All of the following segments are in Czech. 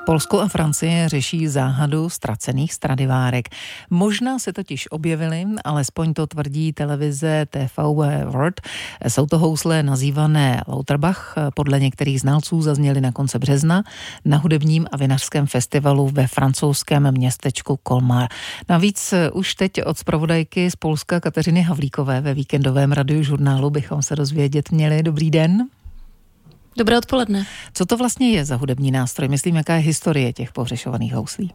Polsko a Francie řeší záhadu ztracených Stradivárek. Možná se totiž objevily, alespoň to tvrdí televize TV World. Jsou to housle nazývané Lauterbach. Podle některých znalců zazněly na konci března na hudebním a vinařském festivalu ve francouzském městečku Colmar. Navíc už teď od zpravodajky z Polska Kateřiny Havlíkové ve víkendovém Radiožurnálu bychom se dozvědět měli. Dobrý den. Dobré odpoledne. Co to vlastně je za hudební nástroj? Myslím, jaká je historie těch pohřešovaných houslí?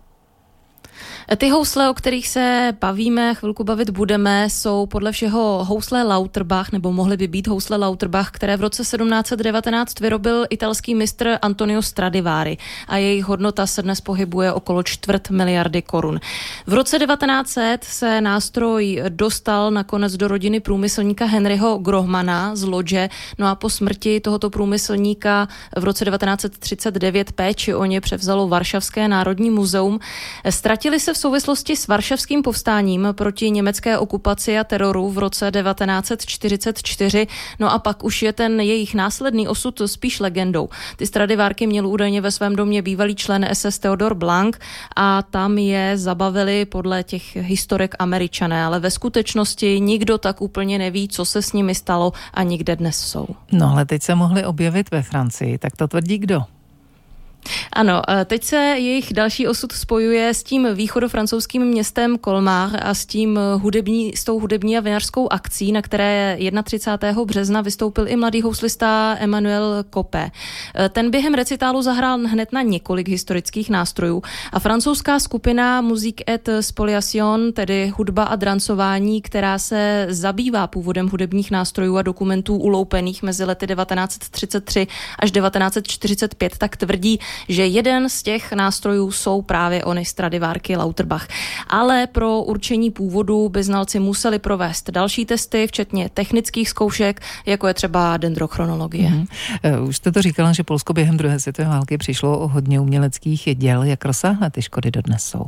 Ty housle, o kterých se bavíme, chvilku bavit budeme, jsou podle všeho housle Lauterbach, nebo mohly by být housle Lauterbach, které v roce 1719 vyrobil italský mistr Antonio Stradivari a jejich hodnota se dnes pohybuje okolo 250 miliardy korun. V roce 1900 se nástroj dostal nakonec do rodiny průmyslníka Henryho Grohmana z Lodže, no a po smrti tohoto průmyslníka v roce 1939 péči o ně převzalo Varšavské národní muzeum. Ztratili se v souvislosti s varšavským povstáním proti německé okupaci a teroru v roce 1944, no a pak už je ten jejich následný osud spíš legendou. Ty Stradivárky měl údajně ve svém domě bývalý člen SS Theodor Blank a tam je zabavili podle těch historek Američané, ale ve skutečnosti nikdo tak úplně neví, co se s nimi stalo a nikde dnes jsou. No ale teď se mohli objevit ve Francii, tak to tvrdí kdo? Ano, teď se jejich další osud spojuje s tím východofrancouzským městem Colmar a s tou hudební a vinařskou akcí, na které 31. března vystoupil i mladý houslista Emmanuel Copé. Ten během recitálu zahrál hned na několik historických nástrojů a francouzská skupina Musique et Spoliation, tedy hudba a drancování, která se zabývá původem hudebních nástrojů a dokumentů uloupených mezi lety 1933 až 1945, tak tvrdí, že jeden z těch nástrojů jsou právě ony Stradivárky Lauterbach. Ale pro určení původu by znalci museli provést další testy, včetně technických zkoušek, jako je třeba dendrochronologie. Už jste to říkala, že Polsko během druhé světové války přišlo o hodně uměleckých děl. Jak rozsáhlé ty škody dodnes jsou?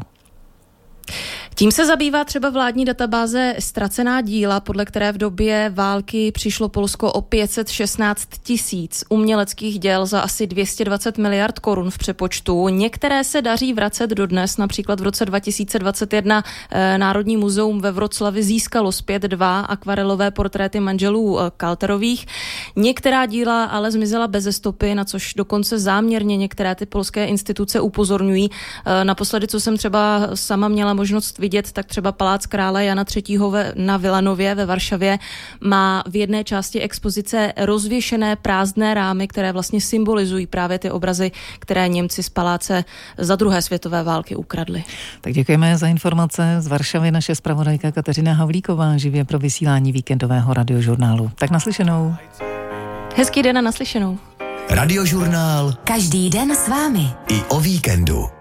Tím se zabývá třeba vládní databáze Ztracená díla, podle které v době války přišlo Polsko o 516 000 uměleckých děl za asi 220 miliard korun v přepočtu. Některé se daří vracet dodnes, například v roce 2021 Národní muzeum ve Vroclavi získalo zpět 2 akvarelové portréty manželů Kalterových. Některá díla ale zmizela beze stopy, na což dokonce záměrně některé ty polské instituce upozorňují. Naposledy, co jsem třeba sama měla možnost vidět, tak třeba Palác krále Jana III. Na Vilanově ve Varšavě má v jedné části expozice rozvěšené prázdné rámy, které vlastně symbolizují právě ty obrazy, které Němci z paláce za druhé světové války ukradli. Tak děkujeme za informace z Varšavy naše zpravodajka Kateřina Havlíková živě pro vysílání víkendového Radiožurnálu. Tak naslyšenou. Hezký den a naslyšenou. Radiožurnál. Každý den s vámi. I o víkendu.